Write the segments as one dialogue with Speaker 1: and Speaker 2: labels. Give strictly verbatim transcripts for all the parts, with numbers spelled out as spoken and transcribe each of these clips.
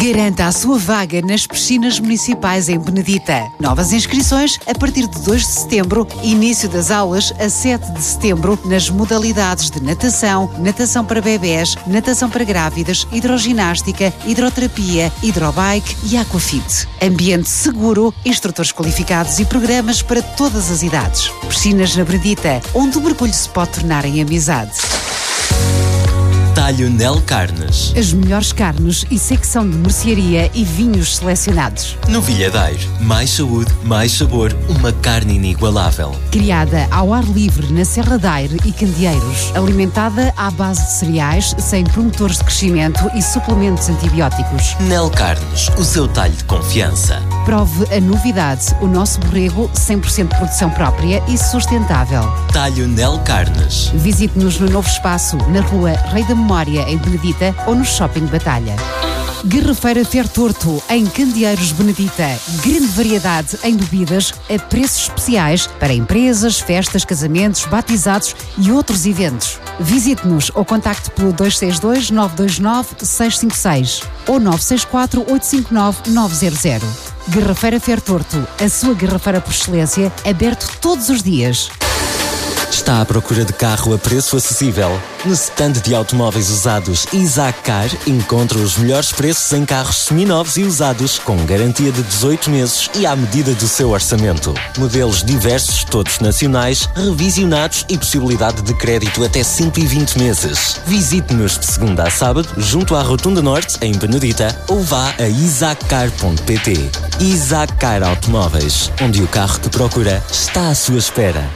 Speaker 1: Garanta a sua vaga nas piscinas municipais em Benedita. Novas inscrições a partir de dois de setembro, início das aulas a sete de setembro nas modalidades de natação, natação para bebés, natação para grávidas, hidroginástica, hidroterapia, hidrobike e aquafit. Ambiente seguro, instrutores qualificados e programas para todas as idades. Piscinas na Benedita, onde o mergulho se pode tornar em amizade.
Speaker 2: Talho Nel Carnes.
Speaker 1: As melhores carnes e secção de mercearia e vinhos selecionados.
Speaker 2: Novilhadeiro. Mais saúde, mais sabor. Uma carne inigualável.
Speaker 1: Criada ao ar livre na Serra da Aire e Candeeiros. Alimentada à base de cereais, sem promotores de crescimento e suplementos antibióticos.
Speaker 2: Nel Carnes. O seu talho de confiança.
Speaker 1: Prove a novidade. O nosso borrego cem por cento de produção própria e sustentável.
Speaker 2: Talho Nel Carnes.
Speaker 1: Visite-nos no novo espaço, na rua Rei da Memória, em Benedita, ou no Shopping Batalha. Garrafeira Fer Torto, em Candeeiros, Benedita. Grande variedade em bebidas a preços especiais para empresas, festas, casamentos, batizados e outros eventos. Visite-nos ou contacte pelo dois seis dois, nove dois nove, seis cinco seis ou nove seis quatro, oito cinco nove, nove zero zero. Garrafeira Fer Torto, a sua garrafeira por excelência, aberto todos os dias.
Speaker 2: Está à procura de carro a preço acessível? No stand de automóveis usados Isaac Car encontra os melhores preços em carros seminovos e usados com garantia de dezoito meses e à medida do seu orçamento. Modelos diversos, todos nacionais, revisionados e possibilidade de crédito até cento e vinte meses. Visite-nos de segunda a sábado junto à Rotunda Norte, em Benedita, ou vá a isaac car ponto pt. Isaac Car Automóveis, onde o carro que procura está à sua espera.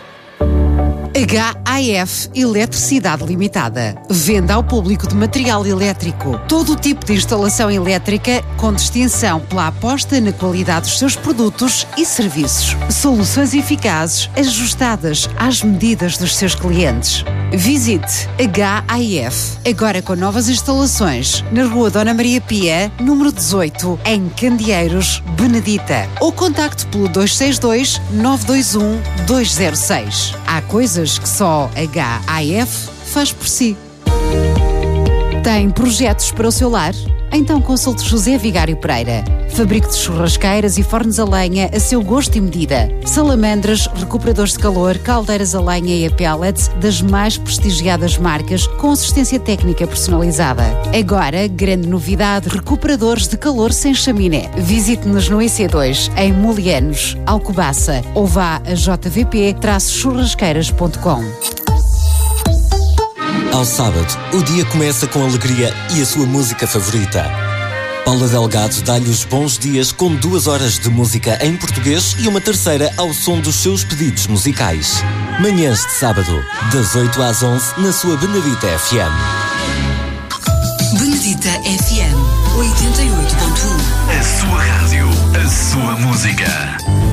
Speaker 1: H A F Eletricidade Limitada. Venda ao público de material elétrico. Todo o tipo de instalação elétrica com distinção pela aposta na qualidade dos seus produtos e serviços. Soluções eficazes, ajustadas às medidas dos seus clientes. Visite H A F, agora com novas instalações, na Rua Dona Maria Pia, número dezoito, em Candeeiros, Benedita. Ou contacte pelo dois seis dois, nove dois um, dois zero seis. Há coisas que só H A F faz por si. Tem projetos para o seu lar? Então consulte José Vigário Pereira. Fabrico de churrasqueiras e fornos a lenha a seu gosto e medida. Salamandras, recuperadores de calor, caldeiras a lenha e a pellets das mais prestigiadas marcas com assistência técnica personalizada. Agora, grande novidade, recuperadores de calor sem chaminé. Visite-nos no I C dois, em Molianos, Alcobaça, ou vá a j v p churrasqueiras ponto com.
Speaker 2: Ao sábado, o dia começa com alegria e a sua música favorita. Paula Delgado dá-lhe os bons dias com duas horas de música em português e uma terceira ao som dos seus pedidos musicais. Manhãs de sábado, das oito às onze, na sua Benedita F M.
Speaker 3: Benedita F M, oitenta e oito ponto um.
Speaker 4: A sua rádio, a sua música.